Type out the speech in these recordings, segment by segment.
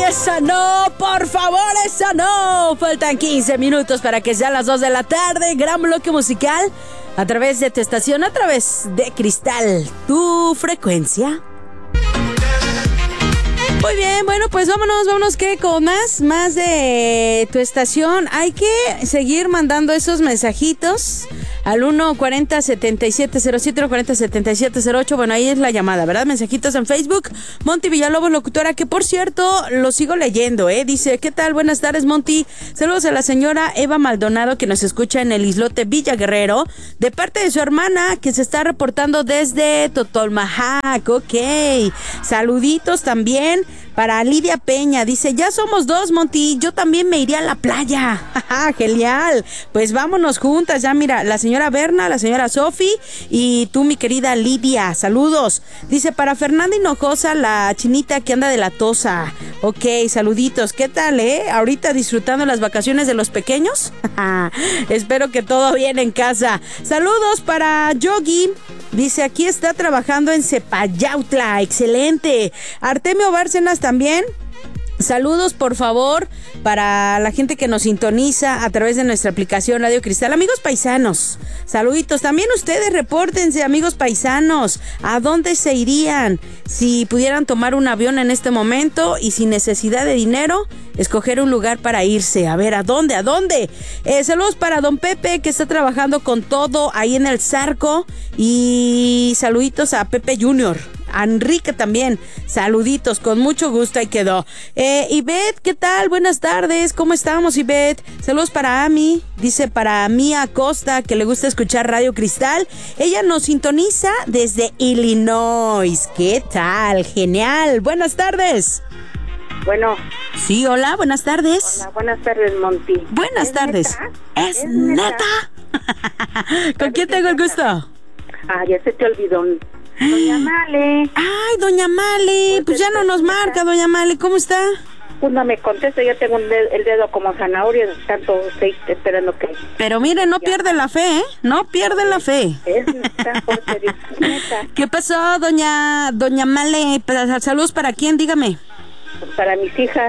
esa no, por favor, esa no. Faltan 15 minutos para que sean las 2 de la tarde. Gran bloque musical a través de tu estación, a través de Cristal, tu frecuencia. Muy bien, bueno, pues vámonos que con más de tu estación. Hay que seguir mandando esos mensajitos al 140-7707, 140-7708. Bueno, ahí es la llamada, ¿verdad? Mensajitos en Facebook. Monty Villalobos, locutora, que por cierto, lo sigo leyendo, ¿eh? Dice, ¿qué tal? Buenas tardes, Monty. Saludos a la señora Eva Maldonado, que nos escucha en el islote Villa Guerrero, de parte de su hermana, que se está reportando desde Totolmajac. Ok. Saluditos también para Lidia Peña. Dice, ya somos dos, Monty. Yo también me iría a la playa. Genial. Pues vámonos juntas. Ya mira, la señora Berna, la señora Sofi y tú, mi querida Lidia. Saludos. Dice, para Fernanda Hinojosa, la chinita que anda de la tosa. Ok, saluditos. ¿Qué tal, ahorita disfrutando las vacaciones de los pequeños? Espero que todo bien en casa. Saludos para Yogi. Dice, aquí está trabajando en Cepayautla. Excelente. Artemio Bárcenas también. Saludos, por favor, para la gente que nos sintoniza a través de nuestra aplicación Radio Cristal. Amigos paisanos, saluditos. También ustedes repórtense, amigos paisanos. ¿A dónde se irían si pudieran tomar un avión en este momento y sin necesidad de dinero, escoger un lugar para irse? A ver, ¿a dónde? Saludos para don Pepe, que está trabajando con todo ahí en el Zarco. Y saluditos a Pepe Junior. A Enrique también, saluditos, con mucho gusto, ahí quedó. Ivette, ¿qué tal? Buenas tardes, ¿cómo estamos, Ivette? Saludos para Ami, dice para Mía Costa, que le gusta escuchar Radio Cristal. Ella nos sintoniza desde Illinois. ¿Qué tal? Genial, buenas tardes. Bueno. Sí, hola, buenas tardes. Hola, buenas tardes, Monty. Buenas tardes. ¿Neta? ¿Es neta? ¿Con quién tengo el gusto? Ya se te olvidó. Doña Male. Ay, doña Male, pues ya no nos marca, doña Male, ¿cómo está? Pues no me contesta, ya tengo el dedo como zanahoria, tanto estoy esperando que... Pero mire, no pierde la fe, no pierde la fe. Es neta, por serio, neta. ¿Qué pasó, doña Male? Saludos para quién, dígame. Para mis hijas,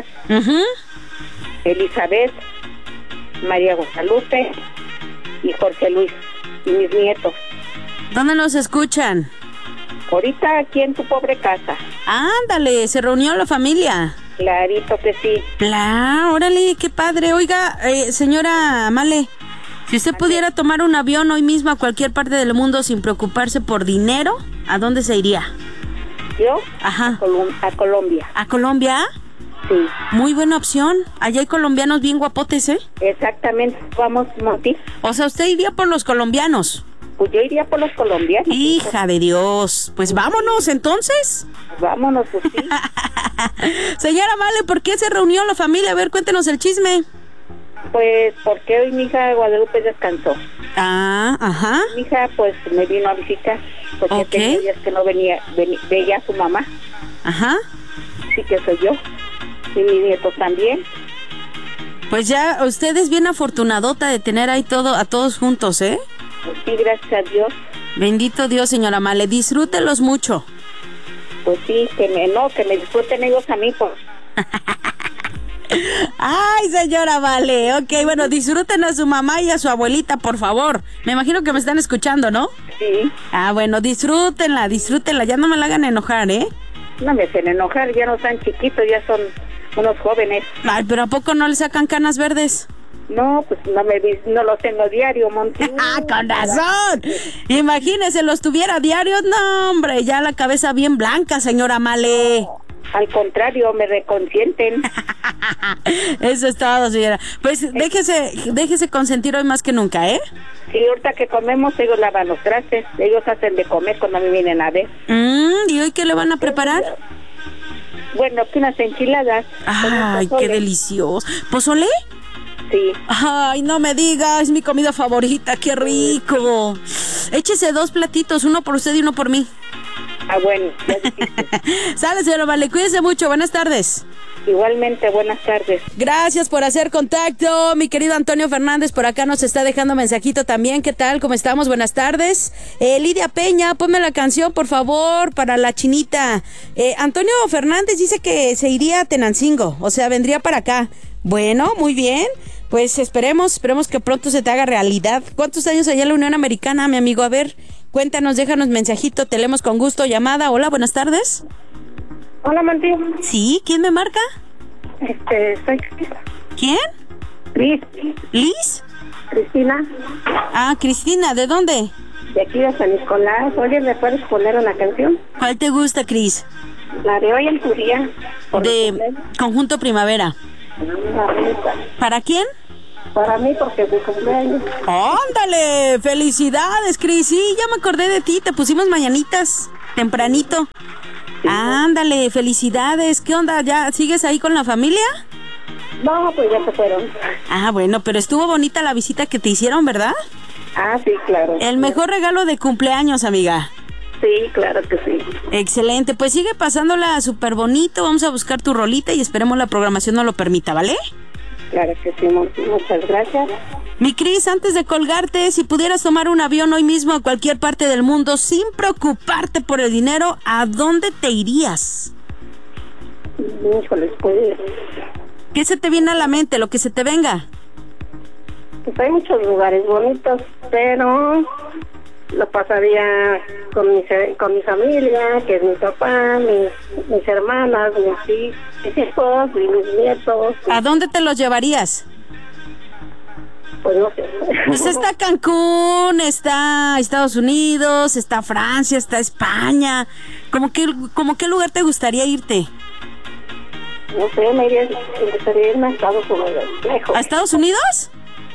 Elizabeth, María Guadalupe y Jorge Luis, y mis nietos. ¿Dónde nos escuchan? Ahorita aquí en tu pobre casa. Ándale, se reunió la familia. Clarito que sí. Órale, qué padre. Oiga, señora Male, si usted pudiera tomar un avión hoy mismo a cualquier parte del mundo sin preocuparse por dinero, ¿a dónde se iría? ¿Yo? Ajá. A Colombia. ¿A Colombia? Sí. Muy buena opción. Allá hay colombianos bien guapotes, ¿eh? Exactamente. Vamos, Monty. O sea, usted iría por los colombianos. Pues yo iría por los colombianos. Hija de Dios. Pues vámonos, entonces. Vámonos, pues sí. Señora Male, ¿por qué se reunió la familia? A ver, cuéntenos el chisme. Pues porque hoy mi hija Guadalupe descansó. Ajá. Mi hija, pues, me vino a visitar. Porque tenía días que no veía a su mamá. Ajá. Sí, que soy yo. Y mi nieto también. Pues ya, usted es bien afortunadota de tener ahí a todos juntos, ¿eh? Pues sí, gracias a Dios. Bendito Dios, señora Male, disfrútelos mucho. Pues sí, que me disfruten ellos a mí, pues. Ay, señora Male, ok, bueno, disfruten a su mamá y a su abuelita, por favor. Me imagino que me están escuchando, ¿no? Sí. Bueno, disfrútenla, ya no me la hagan enojar, ¿eh? No me hacen enojar, ya no están chiquitos, ya son unos jóvenes. Ay, pero ¿a poco no le sacan canas verdes? No, pues no los tengo diario, Monty. ¡Con razón! Imagínese, los tuviera diarios. No, hombre, ya la cabeza bien blanca, señora Male. No, al contrario, me reconsienten. Eso es todo, señora. Pues déjese consentir hoy más que nunca, ¿eh? Sí, ahorita que comemos, ellos lavan los trastes. Ellos hacen de comer cuando me vienen a ver. ¿Y hoy qué le van a preparar? Bueno, que unas enchiladas. Ay, qué delicioso. ¿Pozole? Sí. Ay, no me digas, es mi comida favorita, qué rico. Échese 2 platitos, uno por usted y uno por mí. Ah, bueno, ya dijiste. Sale, señora Vale, cuídese mucho, buenas tardes. Igualmente, buenas tardes. Gracias por hacer contacto, mi querido Antonio Fernández, por acá nos está dejando mensajito también. ¿Qué tal? ¿Cómo estamos? Buenas tardes. Lidia Peña, ponme la canción, por favor, para la chinita. Antonio Fernández dice que se iría a Tenancingo, o sea, vendría para acá. Bueno, muy bien. Pues esperemos que pronto se te haga realidad. ¿Cuántos años allá en la Unión Americana, mi amigo? A ver, cuéntanos, déjanos mensajito, te leemos con gusto, llamada. Hola, buenas tardes. Hola, Monty. ¿Sí? ¿Quién me marca? Soy Cris. ¿Quién? Cris. ¿Liz? Cristina. Ah, Cristina, ¿de dónde? De aquí de San Nicolás. Oye, ¿me puedes poner una canción? ¿Cuál te gusta, Cris? La de Hoy en tu día. De Conjunto Primavera. ¿Para quién? Para mí, porque es mi cumpleaños. ¡Ándale! ¡Felicidades, Cris! Sí, ya me acordé de ti, te pusimos mañanitas, tempranito. Sí. Ándale, felicidades. ¿Qué onda? ¿Ya sigues ahí con la familia? No, pues ya se fueron. Ah, bueno, pero estuvo bonita la visita que te hicieron, ¿verdad? Ah, sí, claro. El mejor regalo de cumpleaños, amiga. Sí, claro que sí. Excelente, pues sigue pasándola súper bonito. Vamos a buscar tu rolita y esperemos la programación nos lo permita, ¿vale? Claro que sí, muchas gracias. Mi Cris, antes de colgarte, si pudieras tomar un avión hoy mismo a cualquier parte del mundo sin preocuparte por el dinero, ¿a dónde te irías? Híjoles, pues... ¿Qué se te viene a la mente, lo que se te venga? Pues hay muchos lugares bonitos, pero lo pasaría con mi familia, que es mi papá, mis hermanas, mis hijos y mis nietos. ¿A dónde te los llevarías? Pues no sé. Pues está Cancún, está Estados Unidos, está Francia, está España. ¿Cómo qué lugar te gustaría irte? No sé, me gustaría irme a Estados Unidos, lejos. ¿A Estados Unidos?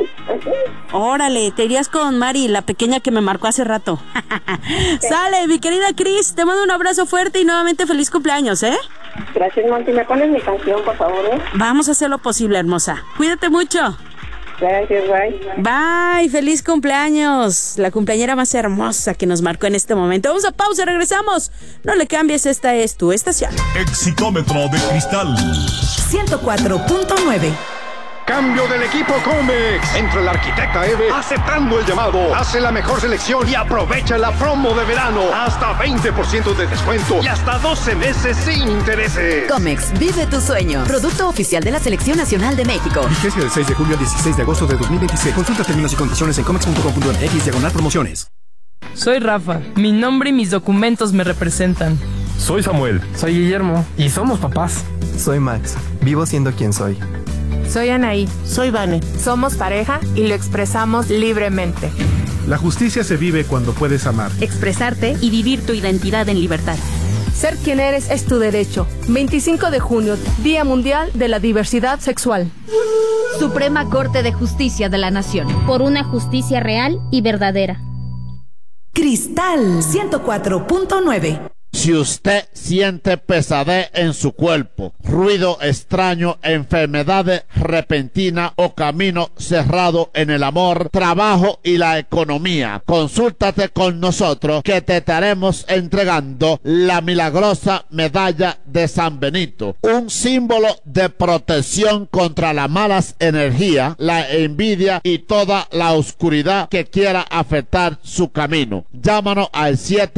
Órale, te irías con Mari, la pequeña que me marcó hace rato. Sí. Sale, mi querida Cris, te mando un abrazo fuerte y nuevamente feliz cumpleaños, ¿eh? Gracias, Monty. ¿Me pones mi canción, por favor, Vamos a hacer lo posible, hermosa. Cuídate mucho. Gracias, bye. Bye, feliz cumpleaños. La cumpleañera más hermosa que nos marcó en este momento. Vamos a pausa, regresamos. No le cambies, esta es tu estación. Exitómetro de cristal 104.9. Cambio del equipo Comex. Entra la arquitecta Eve aceptando el llamado. Hace la mejor selección y aprovecha la promo de verano. Hasta 20% de descuento y hasta 12 meses sin intereses. Comex, vive tu sueño. Producto oficial de la Selección Nacional de México. Vigencia del 6 de julio al 16 de agosto de 2026. Consulta términos y condiciones en comex.com.mx/promociones. Soy Rafa. Mi nombre y mis documentos me representan. Soy Samuel. Soy Guillermo. Y somos papás. Soy Max. Vivo siendo quien soy. Soy Anaí. Soy Vane. Somos pareja y lo expresamos libremente. La justicia se vive cuando puedes amar, expresarte y vivir tu identidad en libertad. Ser quien eres es tu derecho. 25 de junio, Día Mundial de la Diversidad Sexual. Suprema Corte de Justicia de la Nación. Por una justicia real y verdadera. Cristal 104.9. Si usted siente pesadez en su cuerpo, ruido extraño, enfermedades repentinas o camino cerrado en el amor, trabajo y la economía, consúltate con nosotros que te estaremos entregando la milagrosa medalla de San Benito, un símbolo de protección contra las malas energías, la envidia y toda la oscuridad que quiera afectar su camino. Llámanos al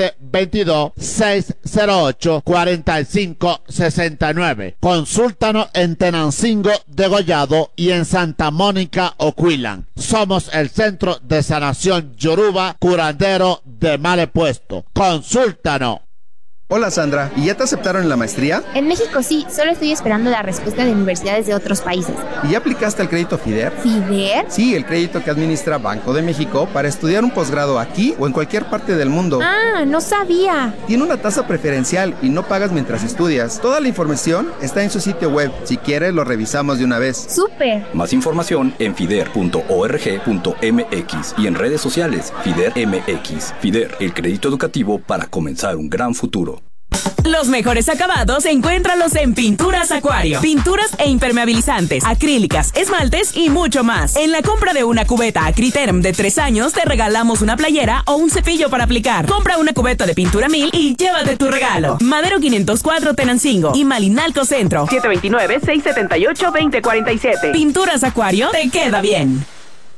722-608-4569. Consúltanos en Tenancingo Degollado y en Santa Mónica Oquillan. Somos el Centro de Sanación Yoruba, curandero de mal puesto. Consúltanos. Hola Sandra, ¿y ya te aceptaron en la maestría? En México sí, solo estoy esperando la respuesta de universidades de otros países. ¿Y ya aplicaste al crédito FIDER? ¿FIDER? Sí, el crédito que administra Banco de México para estudiar un posgrado aquí o en cualquier parte del mundo. Ah, no sabía. Tiene una tasa preferencial y no pagas mientras estudias. Toda la información está en su sitio web. Si quieres, lo revisamos de una vez. ¡Súper! Más información en fider.org.mx y en redes sociales FIDER MX. FIDER, el crédito educativo para comenzar un gran futuro. Los mejores acabados encuéntralos en Pinturas Acuario. Pinturas e impermeabilizantes, acrílicas, esmaltes y mucho más. En la compra de una cubeta Acriterm de 3 años te regalamos una playera o un cepillo para aplicar. Compra una cubeta de pintura 1000 y llévate tu regalo. Madero 504 Tenancingo y Malinalco Centro. 729-678-2047. Pinturas Acuario te queda bien.